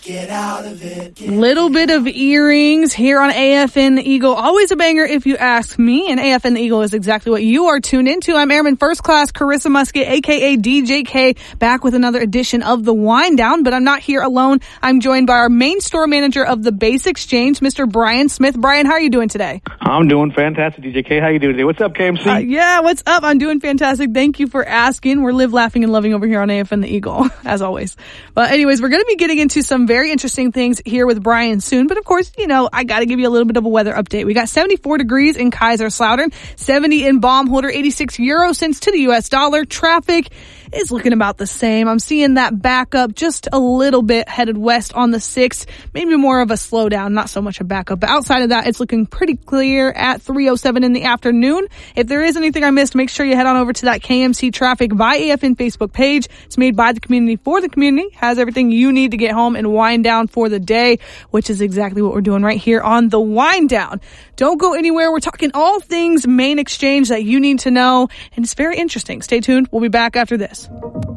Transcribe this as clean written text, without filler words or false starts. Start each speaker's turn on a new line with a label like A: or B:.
A: Little bit of earrings here on AFN Eagle. Always a banger if you ask me, and AFN Eagle is exactly what you are tuned into. I'm Airman First Class Carissa Musket, aka DJK, back with another edition of The Wind Down, but I'm not here alone. I'm joined by our main store manager of the Base Exchange, Mr. Brian Smith. Brian, how are you doing today?
B: I'm doing fantastic, DJK. How you doing today? What's up, KMC?
A: Yeah, what's up? I'm doing fantastic. Thank you for asking. We're live laughing and loving over here on AFN the Eagle, as always. But anyways, we're going to be getting into some very interesting things here with Brian soon. But of course, you know, I got to give you a little bit of a weather update. We got 74 degrees in Kaiserslautern, 70 in Baumholder, 86 euro cents to the US dollar. Traffic is looking about the same. I'm seeing that back up just a little bit headed west on the 6th. Maybe more of a slowdown, not so much a backup. But outside of that, it's looking pretty clear at 3:07 in the afternoon. If there is anything I missed, make sure you head on over to that KMC Traffic by AFN Facebook page. It's made by the community for the community. Has everything you need to get home and wind down for the day, which is exactly what we're doing right here on The Wind Down. Don't go anywhere. We're talking all things main exchange that you need to know, and it's very interesting. Stay tuned. We'll be back after this.